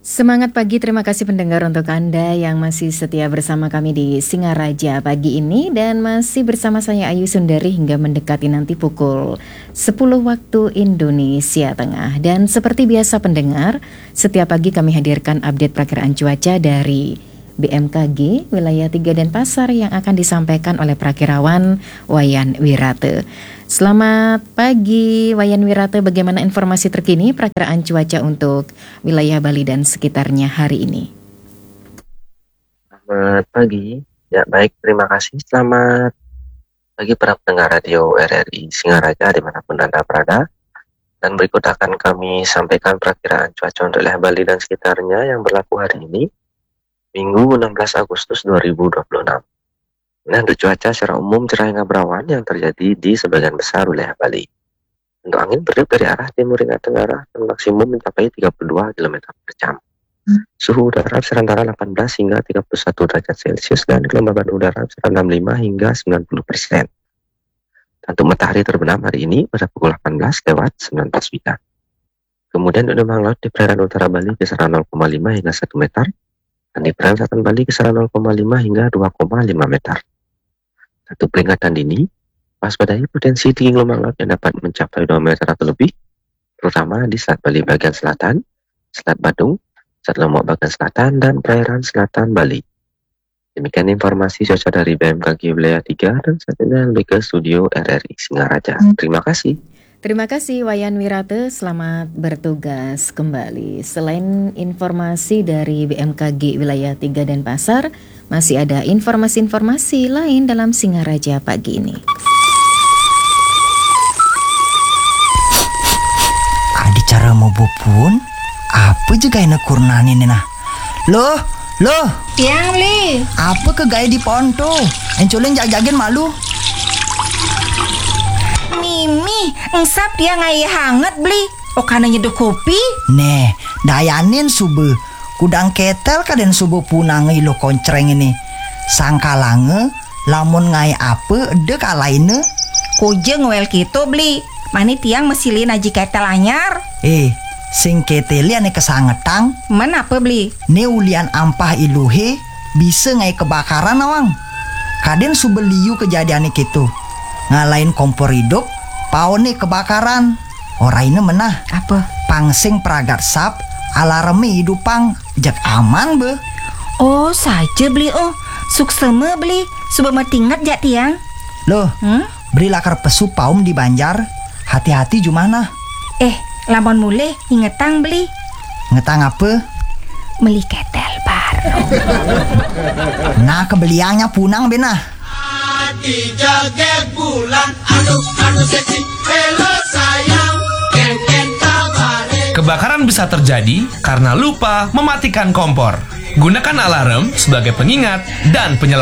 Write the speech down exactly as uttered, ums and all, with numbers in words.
Semangat pagi, terima kasih pendengar untuk Anda yang masih setia bersama kami di Singaraja pagi ini. Dan masih bersama saya Ayu Sundari hingga mendekati nanti pukul sepuluh waktu Indonesia Tengah. Dan seperti biasa pendengar, setiap pagi kami hadirkan update perakiraan cuaca dari B M K G wilayah tiga Denpasar yang akan disampaikan oleh Prakirawan Wayan Wirate. Selamat pagi Wayan Wirate, bagaimana informasi terkini perakiraan cuaca untuk wilayah Bali dan sekitarnya hari ini? Selamat pagi, ya baik, terima kasih. Selamat pagi para pendengar radio R R I Singaraja dimanapun Anda berada. Dan berikut akan kami sampaikan perakiraan cuaca untuk wilayah Bali dan sekitarnya yang berlaku hari ini, Minggu enam belas Agustus dua ribu dua puluh enam. Nah, untuk cuaca secara umum cerah hingga berawan yang terjadi di sebagian besar wilayah Bali. Untuk angin bertiup dari arah timur hingga tenggara dan maksimum mencapai tiga puluh dua kilometer per jam. Suhu udara antara delapan belas hingga tiga puluh satu derajat Celcius dan kelembaban udara antara enam puluh lima hingga sembilan puluh persen. Untuk matahari terbenam hari ini pada pukul delapan belas lewat sembilan belas wita. Kemudian untuk demang laut di perairan utara Bali kisaran nol koma lima hingga satu meter. Dan di perairan selatan Bali kisaran nol koma lima hingga dua koma lima meter. Satu peringatan dini, waspadai potensi tinggi gelombang laut yang dapat mencapai dua meter atau lebih, terutama di Selat Bali bagian selatan, Selat Badung, Selat Lombok bagian selatan, dan perairan selatan Bali. Demikian informasi cuaca dari B M K G wilayah tiga dan selanjutnya lebih ke studio R R I Singaraja. Terima kasih. Terima kasih Wayan Wirate, selamat bertugas kembali. Selain informasi dari B M K G wilayah tiga Denpasar, masih ada informasi-informasi lain dalam Singaraja pagi ini. Adi cara mau bopun, apa juga yang kurnani nena? Loh, loh. Tiang li. Apa ke gaya di pohon tuh? Encoleng jag-jagin malu. Mimi, ensap dia ngai hangat beli. O kana nyeduh kopi? Nih, dayanin sube. Kudang ketel kaden subuh punang lo koncreng ini. Sangkalange, lamun ngai apa dek alaine. Kujeng wel gitu beli. Mani tiang mesilin aji ketel anyar. Eh, sing ketelian ane kesangetang. Men apa beli? Ne ulian ampah iluhe bisa ngai kebakaran awang. Kaden sube liu kejadian gitu. Ngalain kompor hidup, pao nih kebakaran. Oraine menah. Apa? Pangsing peragat sap, alarme hidupang, jak aman be. Oh saja beli oh, sukseme beli, suba metingat jak tiang. Loh, hmm? Beri lakar pesu paum di Banjar, hati-hati jumana. Eh, lamun mulai ingetang beli. Ngetang apa? Beli ketel baru. Nah kebeliannya punang benah. Hati jaget bulan, aduh aduh seksi, hello sayang, ken-ken tabare. Kebakaran bisa terjadi karena lupa mematikan kompor. Gunakan alarm sebagai pengingat dan penyelamat.